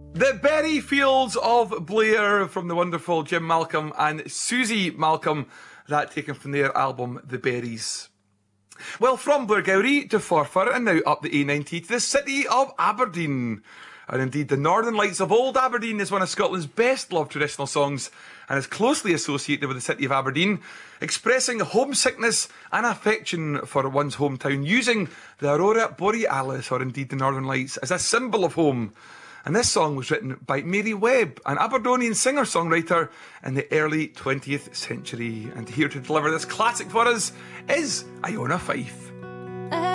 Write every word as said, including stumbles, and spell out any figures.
The Berry Fields of Blair from the wonderful Jim Malcolm and Susie Malcolm, that taken from their album The Berries. Well, from Blairgowrie to Forfar and now up the A ninety to the city of Aberdeen. And indeed, the Northern Lights of Old Aberdeen is one of Scotland's best loved traditional songs and is closely associated with the city of Aberdeen, expressing homesickness and affection for one's hometown using the Aurora Borealis, or indeed the Northern Lights, as a symbol of home. And this song was written by Mary Webb, an Aberdonian singer-songwriter in the early twentieth century. And here to deliver this classic for us is Iona Fife.